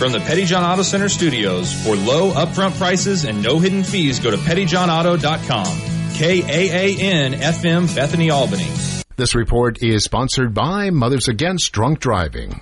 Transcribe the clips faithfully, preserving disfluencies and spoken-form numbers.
From the Pettyjohn Auto Center studios, for low upfront prices and no hidden fees, go to petty john auto dot com. K A A N F M, Bethany, Albany. This report is sponsored by Mothers Against Drunk Driving.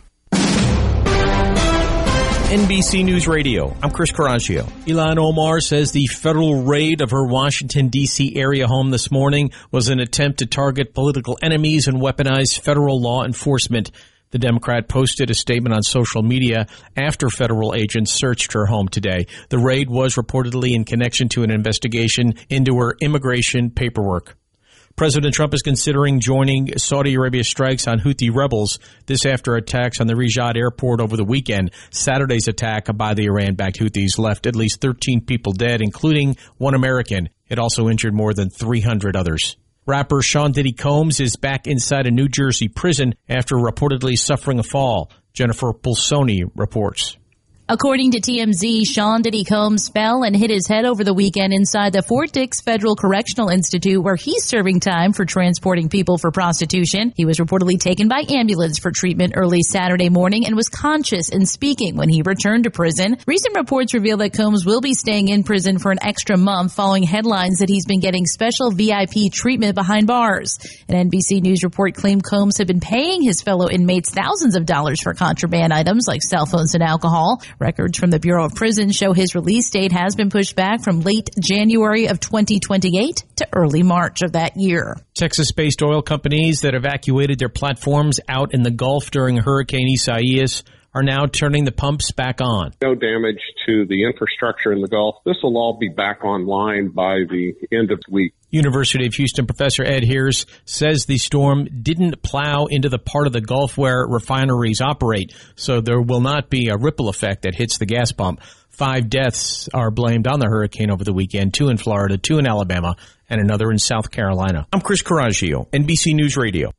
N B C News Radio, I'm Chris Coraggio. Ilhan Omar says the federal raid of her Washington, D C area home this morning was an attempt to target political enemies and weaponize federal law enforcement. The Democrat posted a statement on social media after federal agents searched her home today. The raid was reportedly in connection to an investigation into her immigration paperwork. President Trump is considering joining Saudi Arabia's strikes on Houthi rebels. This after attacks on the Riyadh airport over the weekend. Saturday's attack by the Iran-backed Houthis left at least thirteen people dead, including one American. It also injured more than three hundred others. Rapper Sean Diddy Combs is back inside a New Jersey prison after reportedly suffering a fall. Jennifer Pulsoni reports. According to T M Z, Sean Diddy Combs fell and hit his head over the weekend inside the Fort Dix Federal Correctional Institute, where he's serving time for transporting people for prostitution. He was reportedly taken by ambulance for treatment early Saturday morning and was conscious and speaking when he returned to prison. Recent reports reveal that Combs will be staying in prison for an extra month following headlines that he's been getting special V I P treatment behind bars. An N B C News report claimed Combs had been paying his fellow inmates thousands of dollars for contraband items like cell phones and alcohol. Records from the Bureau of Prisons show his release date has been pushed back from late January of twenty twenty-eight to early March of that year. Texas-based oil companies that evacuated their platforms out in the Gulf during Hurricane Isaias are now turning the pumps back on. No damage to the infrastructure in the Gulf. This will all be back online by the end of the week. University of Houston professor Ed Hears says the storm didn't plow into the part of the Gulf where refineries operate, so there will not be a ripple effect that hits the gas pump. Five deaths are blamed on the hurricane over the weekend, two in Florida, two in Alabama, and another in South Carolina. I'm Chris Coraggio, N B C News Radio.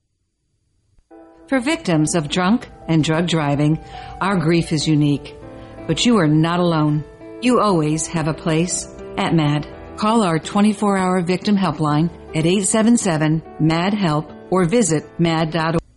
For victims of drunk and drug driving, our grief is unique. But you are not alone. You always have a place at MAD. Call our twenty-four hour victim helpline at eight seven seven, M A D, HELP or visit mad dot org.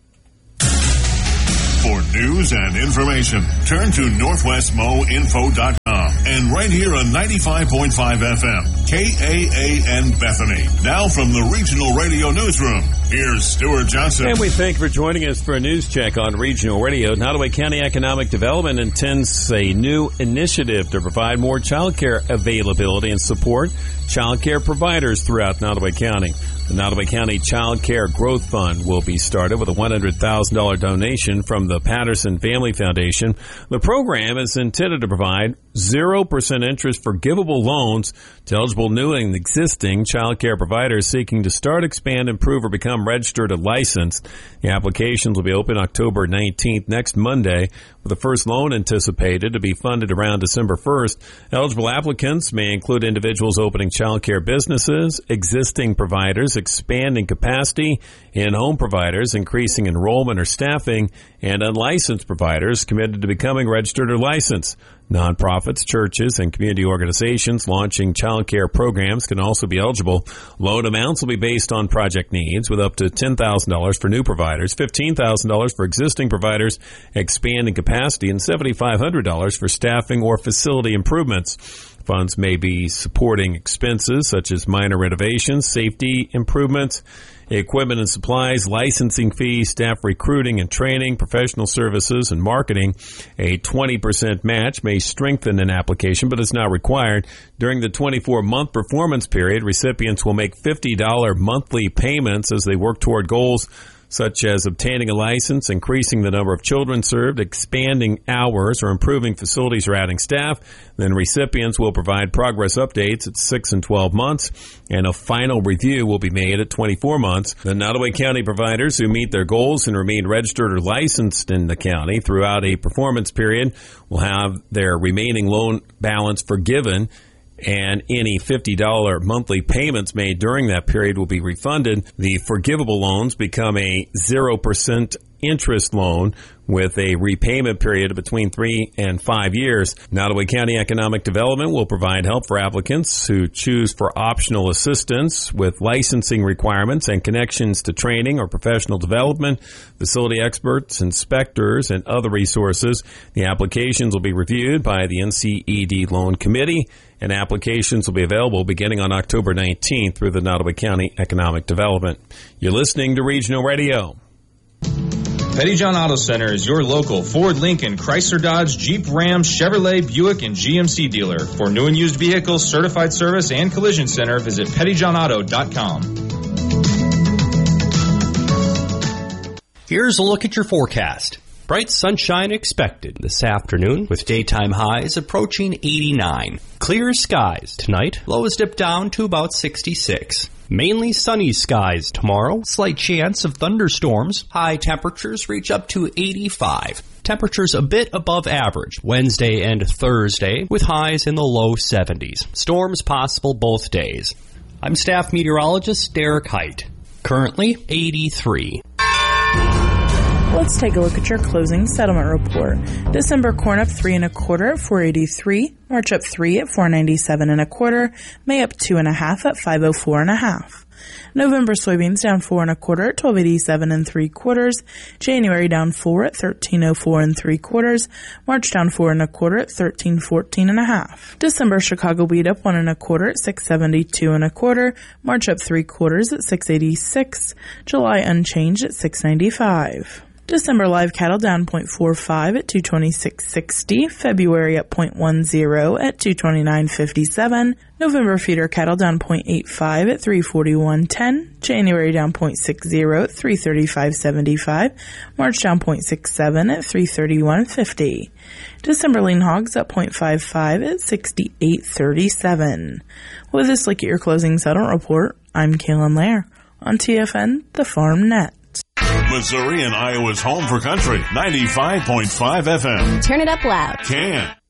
For news and information, turn to northwest mo info dot com and right here on ninety-five point five F M, K A A N Bethany. Now from the Regional Radio Newsroom, here's Stuart Johnson. And we thank you for joining us for a news check on Regional Radio. Nottoway County Economic Development intends a new initiative to provide more child care availability and support child care providers throughout Nottoway County. The Nottoway County Child Care Growth Fund will be started with a one hundred thousand dollars donation from the Patterson Family Foundation. The program is intended to provide zero percent interest forgivable loans to eligible new and existing child care providers seeking to start, expand, improve, or become registered or licensed. The applications will be open October nineteenth, next Monday, with the first loan anticipated to be funded around December first. Eligible applicants may include individuals opening child care businesses, existing providers, expanding capacity, in-home providers, increasing enrollment or staffing, and unlicensed providers committed to becoming registered or licensed. Nonprofits, churches, and community organizations launching child care programs can also be eligible. Loan amounts will be based on project needs, with up to ten thousand dollars for new providers, fifteen thousand dollars for existing providers expanding capacity, and seven thousand five hundred dollars for staffing or facility improvements. Funds may be supporting expenses such as minor renovations, safety improvements, equipment and supplies, licensing fees, staff recruiting and training, professional services, and marketing. A twenty percent match may strengthen an application, but is not required. During the twenty-four month performance period, recipients will make fifty dollars monthly payments as they work toward goals such as obtaining a license, increasing the number of children served, expanding hours, or improving facilities or adding staff. Then recipients will provide progress updates at six and twelve months, and a final review will be made at twenty-four months. The Nottoway County providers who meet their goals and remain registered or licensed in the county throughout a performance period will have their remaining loan balance forgiven, and any fifty dollars monthly payments made during that period will be refunded. The forgivable loans become a zero percent interest loan with a repayment period of between three and five years. Nottoway County Economic Development will provide help for applicants who choose for optional assistance with licensing requirements and connections to training or professional development, facility experts, inspectors, and other resources. The applications will be reviewed by the N C E D Loan Committee, and applications will be available beginning on October nineteenth through the Nottoway County Economic Development. You're listening to Regional Radio. Petty John Auto Center is your local Ford, Lincoln, Chrysler, Dodge, Jeep, Ram, Chevrolet, Buick, and G M C dealer. For new and used vehicles, certified service, and collision center, visit petty john auto dot com. Here's a look at your forecast. Bright sunshine expected this afternoon with daytime highs approaching eighty-nine. Clear skies tonight, lows dip down to about sixty-six. Mainly sunny skies tomorrow, slight chance of thunderstorms. High temperatures reach up to eighty-five. Temperatures a bit above average Wednesday and Thursday with highs in the low seventies. Storms possible both days. I'm staff meteorologist Derek Height. Currently eighty-three. Let's take a look at your closing settlement report. December corn up three and a quarter at four eighty-three. March up three at four ninety-seven and a quarter. May up two and a half at five oh four and a half. November soybeans down four and a quarter at twelve eighty-seven and three quarters. January down four at thirteen oh four and three quarters. March down four and a quarter at thirteen fourteen and a half. December Chicago wheat up one and a quarter at six seventy-two and a quarter. March up three quarters at six eighty-six. July unchanged at six ninety-five. December live cattle down zero point four five at two twenty-six sixty. February up zero point one zero at two twenty-nine fifty-seven. November feeder cattle down zero point eight five at three forty-one ten. January down zero point six zero at three thirty-five seventy-five. March down zero point six seven at three thirty-one fifty. December lean hogs up zero point five five at sixty-eight thirty-seven. With this look at your closing settlement report, I'm Kaylin Lair on T F N, the Farm Net. Missouri and Iowa's home for country, ninety-five point five F M. Turn it up loud. Can.